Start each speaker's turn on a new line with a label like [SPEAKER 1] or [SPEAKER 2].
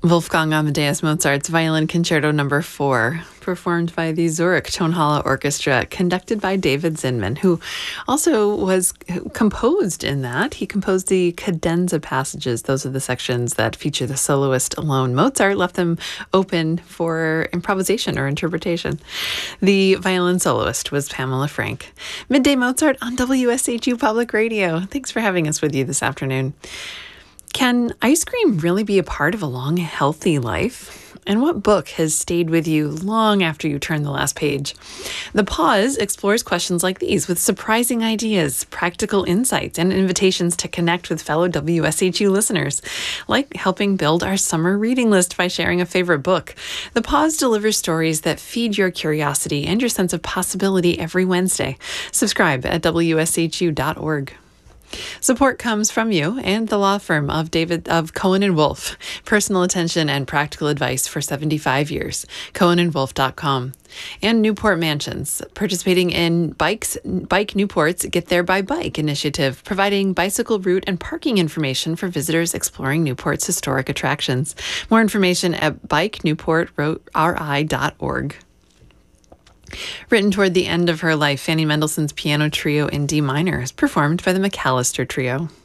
[SPEAKER 1] Wolfgang Amadeus Mozart's Violin Concerto No. 4, performed by the Zurich Tonhalle Orchestra, conducted by David Zinman, who also was composed in that. He composed the cadenza passages. Those are the sections that feature the soloist alone. Mozart left them open for improvisation or interpretation. The violin soloist was Pamela Frank. Midday Mozart on WSHU Public Radio. Thanks for having us with you this afternoon. Can ice cream really be a part of a long, healthy life? And what book has stayed with you long after you turn the last page? The Pause explores questions like these with surprising ideas, practical insights, and invitations to connect with fellow WSHU listeners, like helping build our summer reading list by sharing a favorite book. The Pause delivers stories that feed your curiosity and your sense of possibility every Wednesday. Subscribe at WSHU.org. Support comes from you and the law firm of Cohen and Wolf. Personal attention and practical advice for 75 years. CohenandWolf.com. And Newport Mansions, participating in Bike Newport's Get There by Bike initiative, providing bicycle route and parking information for visitors exploring Newport's historic attractions. More information at bikenewportri.org. Written toward the end of her life, Fanny Mendelssohn's Piano Trio in D minor is performed by the McAllister Trio.